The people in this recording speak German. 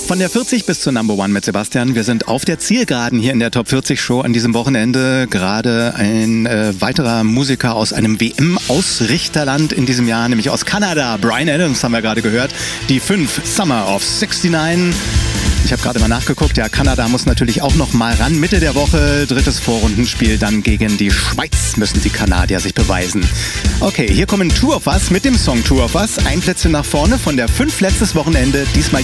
Von der 40 bis zur Number One mit Sebastian. Wir sind auf der Zielgeraden hier in der Top 40 Show an diesem Wochenende. Gerade ein weiterer Musiker aus einem WM-Ausrichterland in diesem Jahr, nämlich aus Kanada. Bryan Adams haben wir gerade gehört. Die 5 Summer of 69. Ich habe gerade mal nachgeguckt, ja, Kanada muss natürlich auch noch mal ran. Mitte der Woche, 3. Vorrundenspiel, dann gegen die Schweiz müssen die Kanadier sich beweisen. Okay, hier kommen Two of Us mit dem Song Two of Us. 1 Plätzchen nach vorne von der 5 letztes Wochenende, diesmal